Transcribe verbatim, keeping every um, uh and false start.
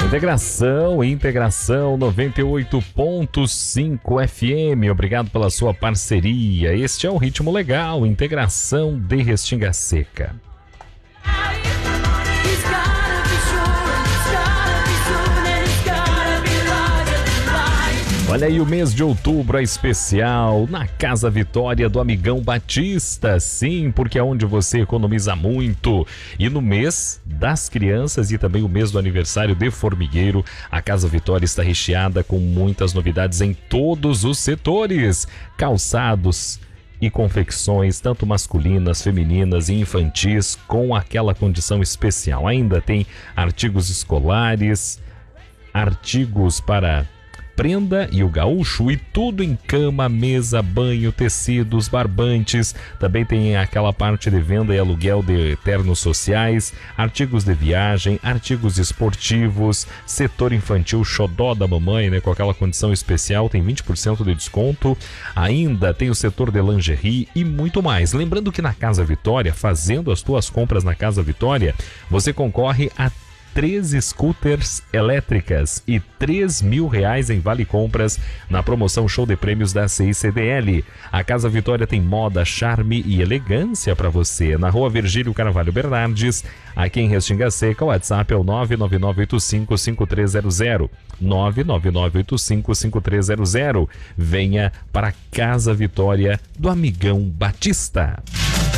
Integração, integração noventa e oito ponto cinco F M, obrigado pela sua parceria. Este é o Ritmo Legal, integração de Restinga Seca. Olha aí, o mês de outubro é especial na Casa Vitória do Amigão Batista. Sim, porque é onde você economiza muito. E no mês das crianças e também o mês do aniversário de Formigueiro, a Casa Vitória está recheada com muitas novidades em todos os setores. Calçados e confecções, tanto masculinas, femininas e infantis, com aquela condição especial. Ainda tem artigos escolares, artigos para prenda e o gaúcho, e tudo em cama, mesa, banho, tecidos, barbantes. Também tem aquela parte de venda e aluguel de ternos sociais, artigos de viagem, artigos esportivos, setor infantil xodó da mamãe, né, com aquela condição especial, tem vinte por cento de desconto. Ainda tem o setor de lingerie e muito mais. Lembrando que na Casa Vitória, fazendo as tuas compras na Casa Vitória, você concorre a três scooters elétricas e três mil reais em vale compras na promoção Show de Prêmios da C I C D L. A Casa Vitória tem moda, charme e elegância para você. Na Rua Virgílio Carvalho Bernardes, aqui em Restinga Seca, o WhatsApp é o nove nove nove oito cinco cinco três zero zero. nove nove nove oito cinco cinco três zero zero. Venha para a Casa Vitória do Amigão Batista.